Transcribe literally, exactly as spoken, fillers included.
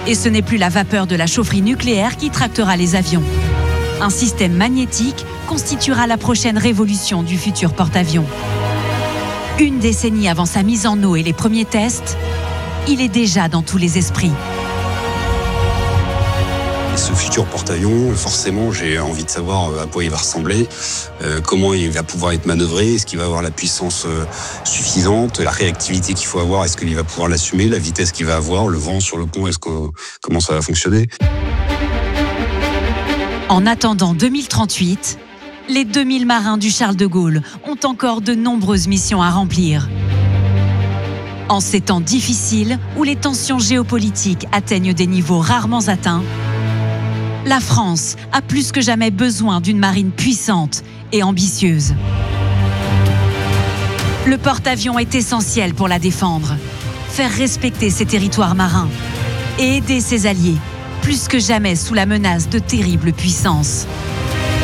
Et ce n'est plus la vapeur de la chaufferie nucléaire qui tractera les avions. Un système magnétique constituera la prochaine révolution du futur porte-avions. Une décennie avant sa mise en eau et les premiers tests, il est déjà dans tous les esprits. Et ce futur porte-avions, forcément, j'ai envie de savoir à quoi il va ressembler, euh, comment il va pouvoir être manœuvré, est-ce qu'il va avoir la puissance euh, suffisante, la réactivité qu'il faut avoir, est-ce qu'il va pouvoir l'assumer, la vitesse qu'il va avoir, le vent sur le pont, est-ce que, comment ça va fonctionner. En attendant deux mille trente-huit, les deux mille marins du Charles de Gaulle ont encore de nombreuses missions à remplir. En ces temps difficiles où les tensions géopolitiques atteignent des niveaux rarement atteints, la France a plus que jamais besoin d'une marine puissante et ambitieuse. Le porte-avions est essentiel pour la défendre, faire respecter ses territoires marins et aider ses alliés, plus que jamais sous la menace de terribles puissances.